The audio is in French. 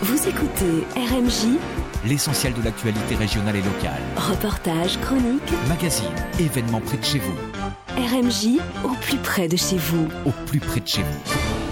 Vous écoutez RMJ, l'essentiel de l'actualité régionale et locale. reportages, chroniques, Magazine, événements près de chez vous, RMJ au plus près de chez vous. au plus près de chez vous.